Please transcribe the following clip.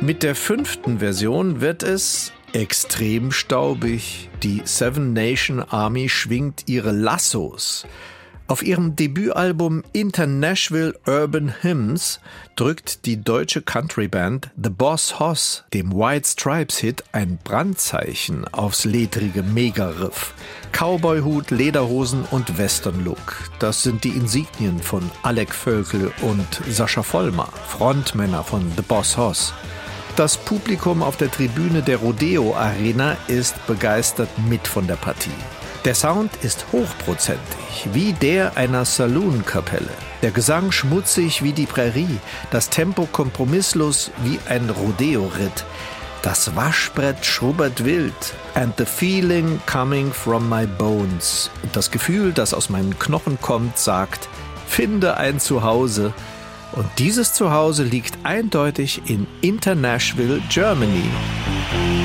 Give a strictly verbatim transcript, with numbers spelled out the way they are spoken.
Mit der fünften Version wird es extrem staubig. Die Seven Nation Army schwingt ihre Lassos. Auf ihrem Debütalbum International Urban Hymns drückt die deutsche Countryband The Boss Hoss dem White Stripes-Hit ein Brandzeichen aufs ledrige Mega-Riff. Cowboyhut, Lederhosen und Western-Look. Das sind die Insignien von Alec Völkel und Sascha Vollmer, Frontmänner von The Boss Hoss. Das Publikum auf der Tribüne der Rodeo Arena ist begeistert mit von der Partie. Der Sound ist hochprozentig, wie der einer Saloon-Kapelle. Der Gesang schmutzig wie die Prärie, das Tempo kompromisslos wie ein Rodeo-Ritt. Das Waschbrett schrubbert wild. And the feeling coming from my bones. Und das Gefühl, das aus meinen Knochen kommt, sagt, finde ein Zuhause. Und dieses Zuhause liegt eindeutig in International, Germany.